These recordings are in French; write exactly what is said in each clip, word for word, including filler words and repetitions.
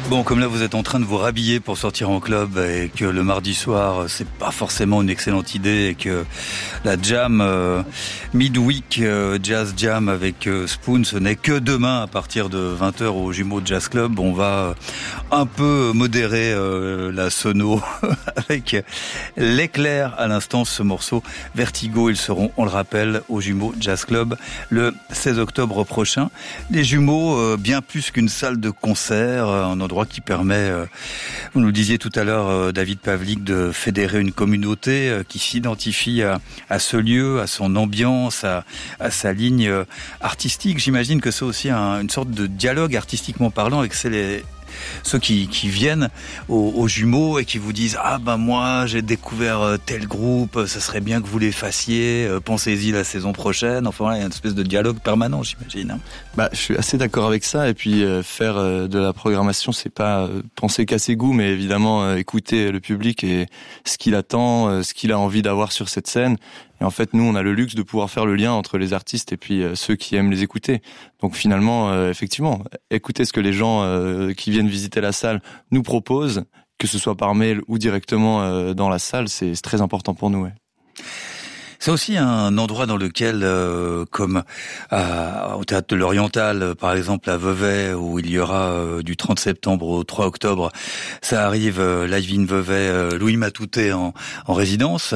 Bon, comme là vous êtes en train de vous rhabiller pour sortir en club et que le mardi soir c'est pas forcément une excellente idée et que la jam euh, midweek euh, jazz jam avec euh, Spoon ce n'est que demain à partir de vingt heures au Jumeaux Jazz Club, on va euh, un peu modérer euh, la sono avec l'éclair à l'instant, ce morceau Vertigo. Ils seront, on le rappelle, au Jumeaux Jazz Club le seize octobre prochain. Les Jumeaux, euh, bien plus qu'une salle de concert, euh, un endroit qui permet, euh, vous nous le disiez tout à l'heure, euh, David Pavlik, de fédérer une communauté euh, qui s'identifie à, à ce lieu, à son ambiance, à, à sa ligne euh, artistique. J'imagine que c'est aussi un, une sorte de dialogue artistiquement parlant avec ces, ceux qui, qui viennent aux, aux Jumeaux et qui vous disent « Ah ben moi j'ai découvert tel groupe, ça serait bien que vous les fassiez, pensez-y la saison prochaine ». Enfin voilà, il y a une espèce de dialogue permanent, j'imagine. Hein. Bah, je suis assez d'accord avec ça. Et puis euh, faire euh, de la programmation, c'est pas euh, penser qu'à ses goûts, mais évidemment euh, écouter le public et ce qu'il attend, euh, ce qu'il a envie d'avoir sur cette scène. Et en fait, nous, on a le luxe de pouvoir faire le lien entre les artistes et puis euh, ceux qui aiment les écouter. Donc finalement, euh, effectivement, écouter ce que les gens euh, qui viennent visiter la salle nous proposent, que ce soit par mail ou directement euh, dans la salle, c'est, c'est très important pour nous. Ouais. C'est aussi un endroit dans lequel, euh, comme à, au Théâtre de l'Oriental, par exemple à Vevey, où il y aura euh, du trente septembre au trois octobre, ça arrive, euh, Live in Vevey, euh, Louis Matoutet en, en résidence.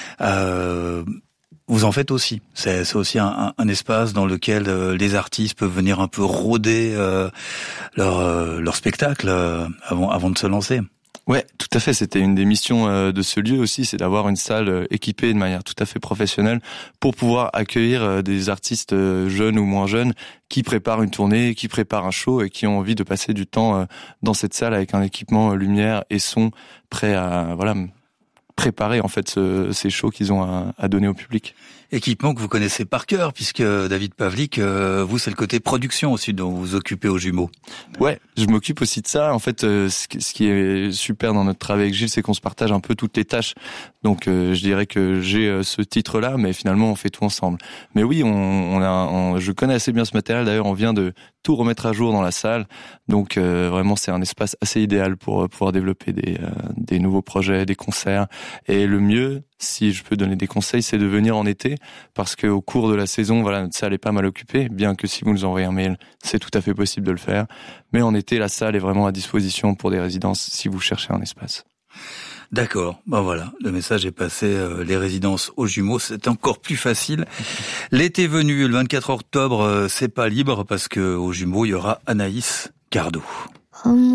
Euh, vous en faites aussi. C'est, c'est aussi un, un, un espace dans lequel euh, les artistes peuvent venir un peu rôder euh, leur, euh, leur spectacle euh, avant, avant de se lancer. Ouais, tout à fait. C'était une des missions euh, de ce lieu aussi, c'est d'avoir une salle euh, équipée de manière tout à fait professionnelle pour pouvoir accueillir euh, des artistes euh, jeunes ou moins jeunes qui préparent une tournée, qui préparent un show et qui ont envie de passer du temps euh, dans cette salle avec un équipement euh, lumière et son prêt à voilà préparer en fait ce, ces shows qu'ils ont à, à donner au public. Équipement que vous connaissez par cœur, puisque David Pavlik, euh, vous, c'est le côté production aussi dont vous vous occupez aux Jumeaux. Ouais, je m'occupe aussi de ça. En fait, euh, ce qui est super dans notre travail avec Gilles, c'est qu'on se partage un peu toutes les tâches. Donc, euh, je dirais que j'ai euh, ce titre-là, mais finalement, on fait tout ensemble. Mais oui, on, on a, on, je connais assez bien ce matériel. D'ailleurs, on vient de tout remettre à jour dans la salle. Donc, euh, vraiment, c'est un espace assez idéal pour euh, pouvoir développer des, euh, des nouveaux projets, des concerts. Et le mieux, si je peux donner des conseils, c'est de venir en été, parce que au cours de la saison, voilà, notre salle est pas mal occupée, bien que si vous nous envoyez un mail, c'est tout à fait possible de le faire. Mais en été, la salle est vraiment à disposition pour des résidences si vous cherchez un espace. D'accord, ben voilà, le message est passé, euh, les résidences aux Jumeaux, c'est encore plus facile. L'été venu, le vingt-quatre octobre, euh, c'est pas libre, parce que aux Jumeaux, il y aura Anaïs Cardo.